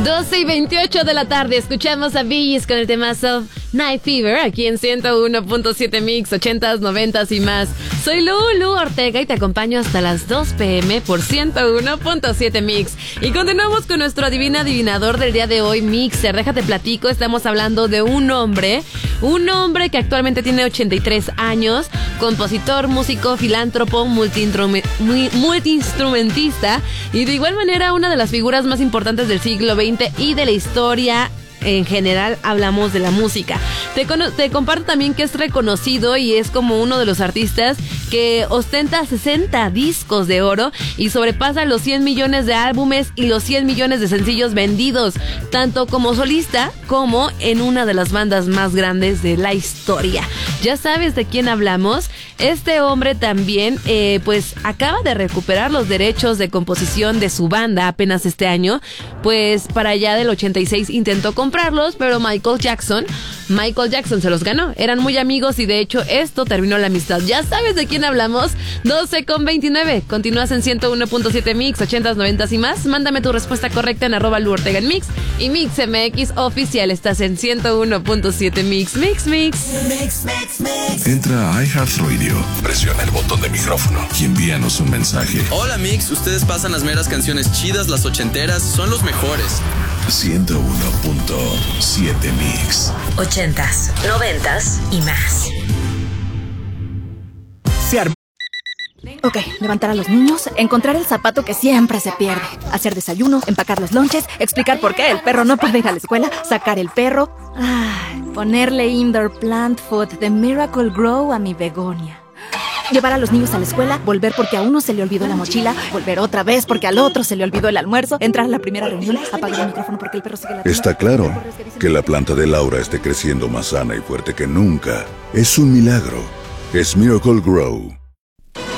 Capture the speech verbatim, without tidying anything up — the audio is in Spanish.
doce y veintiocho de la tarde, escuchamos a Bees con el temazo Night Fever, aquí en ciento uno punto siete Mix, ochentas, noventas y más. Soy Lulu Ortega y te acompaño hasta las dos pm por ciento uno punto siete Mix. Y continuamos con nuestro adivina adivinador del día de hoy, Mixer. Déjate platico, estamos hablando de un hombre, un hombre que actualmente tiene ochenta y tres años, compositor, músico, filántropo, multiinstrumentista y de igual manera una de las figuras más importantes del siglo veinte y de la historia. En general hablamos de la música. Te, te comparto también que es reconocido y es como uno de los artistas que ostenta sesenta discos de oro y sobrepasa los cien millones de álbumes y los cien millones de sencillos vendidos, tanto como solista como en una de las bandas más grandes de la historia. ¿Ya sabes de quién hablamos? Este hombre también eh, pues acaba de recuperar los derechos de composición de su banda apenas este año, pues para allá del ochenta y seis intentó comprarlos, pero Michael Jackson, Michael Jackson se los ganó. Eran muy amigos y de hecho esto terminó la amistad. ¿Ya sabes de quién hablamos? doce con veintinueve. Continúas en ciento uno punto siete Mix, ochentas, noventas y más. Mándame tu respuesta correcta en arroba Lu Ortega en Mix y Mix M X oficial. Estás en ciento uno punto siete Mix, Mix, Mix. Mix, Mix, Mix. Entra a iHeartRadio, presiona el botón de micrófono y envíanos un mensaje. Hola Mix, ustedes pasan las meras canciones chidas, las ochenteras, son los mejores. ciento uno punto siete Mix. Ochentas, noventas y más. Se armó. Ok, levantar a los niños, encontrar el zapato que siempre se pierde, hacer desayuno, empacar los lonches, explicar por qué el perro no puede ir a la escuela, sacar el perro, ay, ponerle indoor plant food de Miracle Grow a mi begonia. Llevar a los niños a la escuela, volver porque a uno se le olvidó la mochila, volver otra vez porque al otro se le olvidó el almuerzo, entrar a la primera reunión, apagar el micrófono porque el perro sigue latiendo. Está claro que la planta de Laura esté creciendo más sana y fuerte que nunca. Es un milagro. Es Miracle Grow.